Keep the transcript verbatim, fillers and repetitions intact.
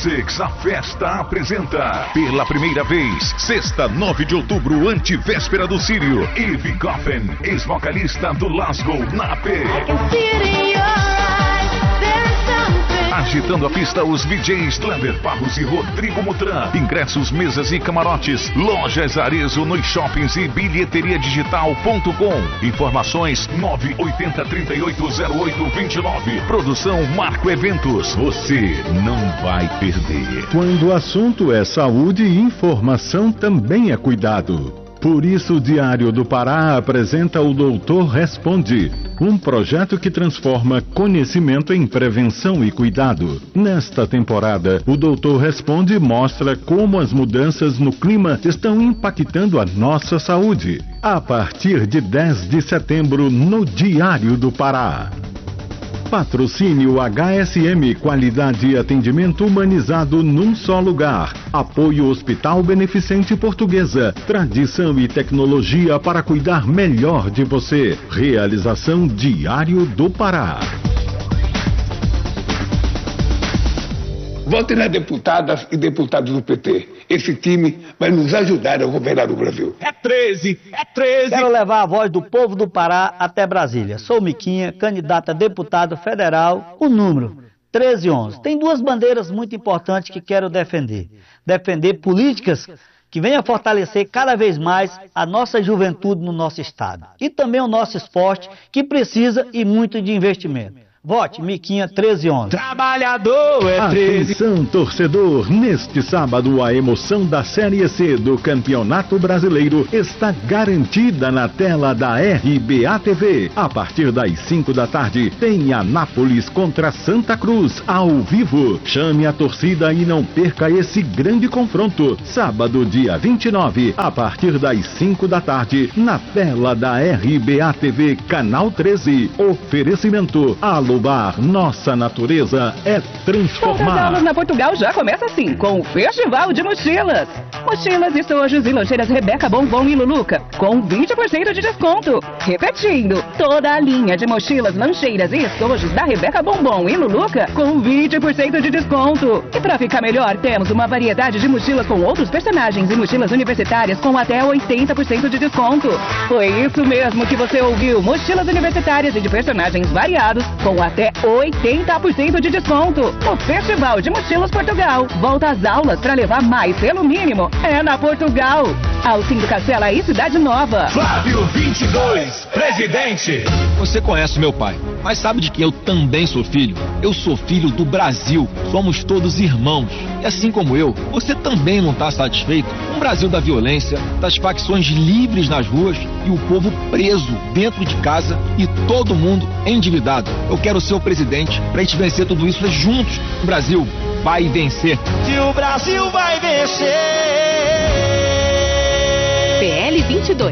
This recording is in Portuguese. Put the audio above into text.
Classics, a festa apresenta pela primeira vez, sexta, nove de outubro, antivéspera do Sírio, Ivy Coffin, ex-vocalista do Lasgo, na P. Agitando a pista, os V Js Kleber Barros e Rodrigo Mutran. Ingressos, mesas e camarotes. Lojas Arezzo nos shoppings e bilheteria digital ponto com. Informações nove oito zero, três oito zero oito, dois nove. Produção Marco Eventos. Você não vai perder. Quando o assunto é saúde, informação também é cuidado. Por isso, o Diário do Pará apresenta o Doutor Responde, um projeto que transforma conhecimento em prevenção e cuidado. Nesta temporada, o Doutor Responde mostra como as mudanças no clima estão impactando a nossa saúde. A partir de dez de setembro, no Diário do Pará. Patrocínio H S M, qualidade e atendimento humanizado num só lugar. Apoio Hospital Beneficente Portuguesa, tradição e tecnologia para cuidar melhor de você. Realização Diário do Pará. Votem nas deputadas e deputados do P T. Esse time vai nos ajudar a governar o Brasil. É treze, é treze. Quero levar a voz do povo do Pará até Brasília. Sou Miquinha, candidato a deputado federal, o número treze onze. Tem duas bandeiras muito importantes que quero defender. Defender políticas que venham fortalecer cada vez mais a nossa juventude no nosso estado. E também o nosso esporte, que precisa e muito de investimento. Vote Miquinha treze onze. Trabalhador é treze. Atenção, torcedor, neste sábado a emoção da Série C do Campeonato Brasileiro está garantida na tela da R B A T V. A partir das cinco da tarde tem Anápolis contra Santa Cruz ao vivo. Chame a torcida e não perca esse grande confronto. Sábado, dia vinte e nove, a partir das cinco da tarde, na tela da R B A T V Canal treze. Oferecimento Alô Bar, nossa natureza é transformar. As aulas na Portugal já começa assim, com o Festival de Mochilas. Mochilas, estojos e lancheiras Rebeca Bombom e Luluca, com vinte por cento de desconto. Repetindo, toda a linha de mochilas, lancheiras e estojos da Rebeca Bombom e Luluca, com vinte por cento de desconto. E pra ficar melhor, temos uma variedade de mochilas com outros personagens e mochilas universitárias com até oitenta por cento de desconto. Foi isso mesmo que você ouviu, mochilas universitárias e de personagens variados, com até oitenta por cento de desconto. O Festival de Mochilas Portugal volta às aulas para levar mais pelo mínimo. É na Portugal. Alcindo Castela e Cidade Nova. Flávio vinte e dois, presidente. Você conhece meu pai, mas sabe de que eu também sou filho? Eu sou filho do Brasil. Somos todos irmãos. E assim como eu, você também não está satisfeito? Um Brasil da violência, das facções livres nas ruas e o povo preso dentro de casa e todo mundo endividado. Eu quero ser o presidente para a gente vencer tudo isso juntos. O Brasil vai vencer. Se o Brasil vai vencer. P L vinte e dois.